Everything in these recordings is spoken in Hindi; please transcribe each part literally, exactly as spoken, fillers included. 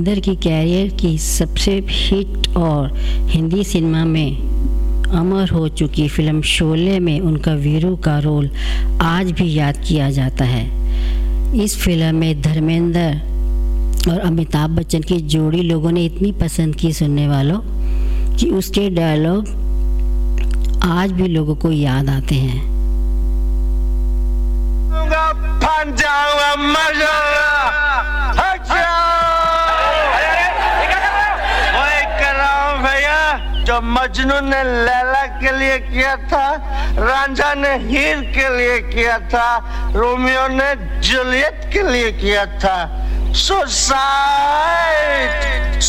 धर्मेंद्र की कैरियर की सबसे हिट और हिंदी सिनेमा में अमर हो चुकी फिल्म शोले में उनका वीरू का रोल आज भी याद किया जाता है। इस फिल्म में धर्मेंद्र और अमिताभ बच्चन की जोड़ी लोगों ने इतनी पसंद की सुनने वालों कि उसके डायलॉग आज भी लोगों को याद आते हैं। जो मजनू ने लैला के लिए किया था, रांझा ने हीर के लिए किया था, रोमियो ने जूलियट के लिए किया था। Suicide,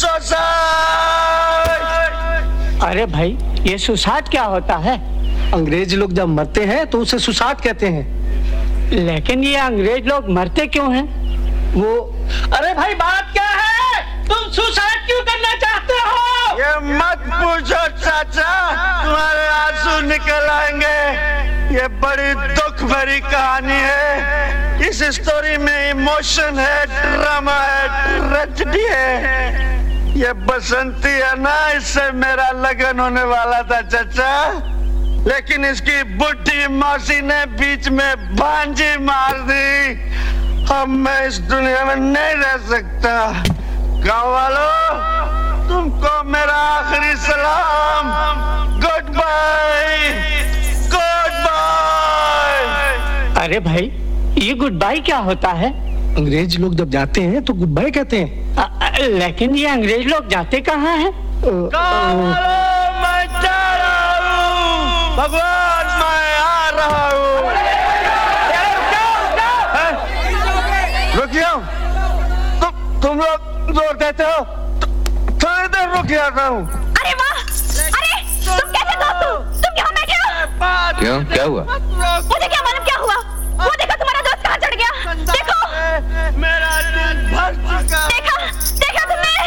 suicide. अरे भाई, ये सुसाइड क्या होता है? अंग्रेज लोग जब मरते हैं तो उसे सुसाइड कहते हैं। लेकिन ये अंग्रेज लोग मरते क्यों हैं? वो अरे भाई, बात क्या है? तुम सुसाइड क्यों करना चाहते हो? ये मत पूछो चाचा, तुम्हारे आंसू निकल आएंगे। ये बड़ी दुख भरी कहानी है। इस स्टोरी में इमोशन है, ड्रामा है, ट्रेजेडी है। ये बसंती है ना, इससे मेरा लगन होने वाला था चाचा, लेकिन इसकी बुढ़ी मौसी ने बीच में भांजी मार दी। अब मैं इस दुनिया में नहीं रह सकता। गाँव वालों, तुमको मेरा आखिरी सलाम। Good bye, good bye. अरे भाई, ये गुड बाय क्या होता है? अंग्रेज लोग जब जाते हैं तो गुड बाय कहते हैं। आ, आ, लेकिन ये अंग्रेज लोग जाते कहाँ हैं? मैं जा रहा हूँ, भगवान मैं आ रहा हूँ। रुकिए, तुम तुम लोग जोर देते हो, थोड़ी देर रुक जाता हूँ। अरे वाह! अरे तुम कैसे दोस्त हो? तुम यहाँ बैठे हो? क्यों, क्या हुआ? मुझे क्या मालूम क्या हुआ? वो देखो तुम्हारा दोस्त कहाँ चढ़ गया। देखो, मेरा दिल भर चुका। देखा, देखा तुमने?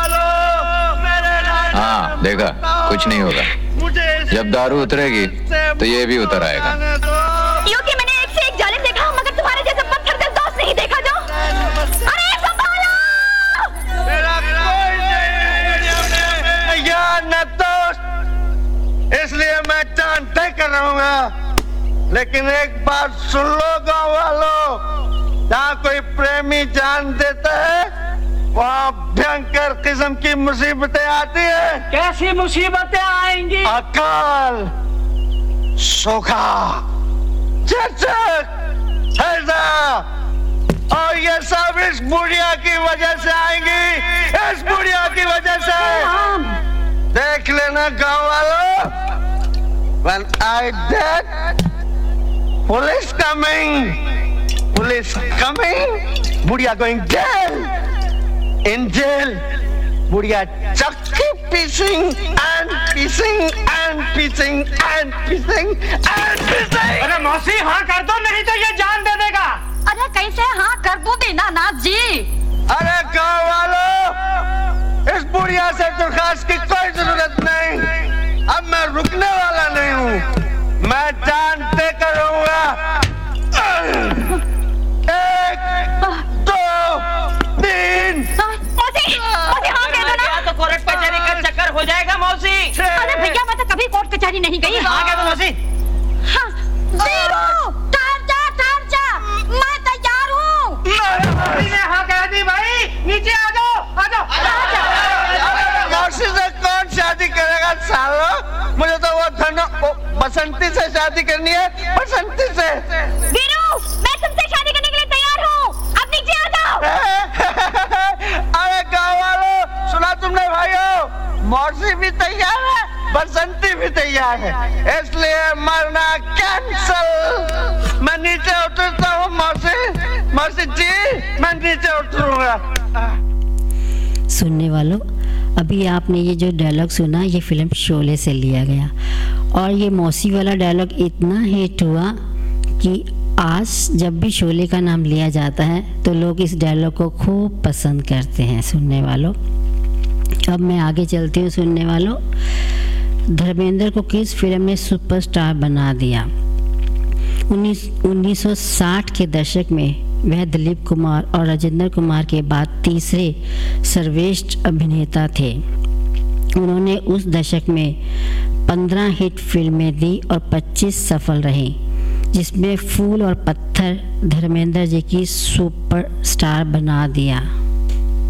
हाँ देखा, कुछ नहीं होगा। जब दारू उतरेगी तो ये भी उतर आएगा। क्योंकि मैंने एक से एक जालिम देखा, मगर तुम्हारे जैसे पत्थर दिल दोस्त नहीं देखा जो। अरे संभालो! मेरा कोई नहीं यार न दोस्त, इसलिए मैं जान तय कर रहूंगा। लेकिन एक बात सुन लो गाँव वालों, जहाँ कोई प्रेमी जान देता है वहाँ भयंकर किस्म की मुसीबतें आती है। कैसी मुसीबतें आएंगी? अकाल, सूखा, चचक, हैजा, और ये सब इस बुढ़िया की वजह से आएंगी। इस बुढ़िया की वजह से। देख लेना गाँव वालों, when I dead, police coming, police coming, बुढ़िया going jail, in jail, बुढ़िया चक्की pissing and pissing and pissing and pissing and pissing। अरे मौसी, हाँ कर दो, नहीं तो ये जान दे देगा। अरे कैसे हाँ कर दूं दीनानाथ जी? अरे गाँव वालों, इस बुढ़िया से दरखास्त की कोई जरूरत नहीं। अब मैं रुकने वाला नहीं हूँ, मैं जान दे कर रहूंगा। एक, दो, तीन। मौसी, मौसी हाँ कह दो ना। तो कोर्ट कचहरी का चक्कर हो जाएगा मौसी। अरे भैया, मैं तो कभी कोर्ट कचहरी नहीं गई। हाँ कह दो मौसी। हाँ, वीरू, ठहर जा, ठहर जा, मैं तैयार हूँ। मौसी ने हाँ कह दी भाई, नीचे आ जाओ, आ जाओ। मौसी से कौन शादी करेगा सालो? मुझे तो वो धनो बसंती से शादी करनी है, बसंती से। वीरू, मैं तुमसे शादी करने के लिए तैयार हूँ, अब नीचे आ जाओ। अरे गाँव वालों, सुना तुमने भाइयों? मौसी भी तैयार है, बसंती भी तैयार है, इसलिए मरना कैंसल। मैं नीचे उतरता हूँ मौसी। मौसी जी, मैं नीचे उतरूंगा। सुनने वालों, अभी आपने ये जो डायलॉग सुना, ये फिल्म शोले से लिया गया और ये मौसी वाला डायलॉग इतना हिट हुआ कि आज जब भी शोले का नाम लिया जाता है तो लोग इस डायलॉग को खूब पसंद करते हैं। सुनने वालों, अब मैं आगे चलती हूँ। सुनने वालों, धर्मेंद्र को किस फिल्म ने सुपरस्टार बना दिया? उन्नीस सौ साठ के दशक में वह दिलीप कुमार और राजेंद्र कुमार के बाद तीसरे सर्वश्रेष्ठ अभिनेता थे। उन्होंने उस दशक में पंद्रह हिट फिल्में दी और पच्चीस सफल रही, जिसमें फूल और पत्थर धर्मेंद्र जी की सुपरस्टार बना दिया।